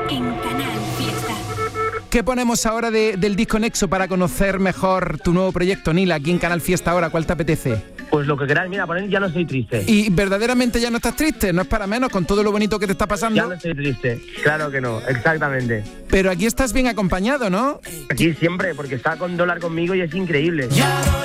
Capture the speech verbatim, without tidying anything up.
en Canal Fiesta. ¿Qué ponemos ahora de, del disco Nexo para conocer mejor tu nuevo proyecto, Nila, aquí en Canal Fiesta ahora? ¿Cuál te apetece? Pues lo que queráis, mira, poner Ya no estoy triste. ¿Y verdaderamente ya no estás triste? No es para menos con todo lo bonito que te está pasando. Ya no estoy triste, claro que no, exactamente. Pero aquí estás bien acompañado, ¿no? Aquí siempre, porque está con Dólar conmigo y es increíble. Ya voy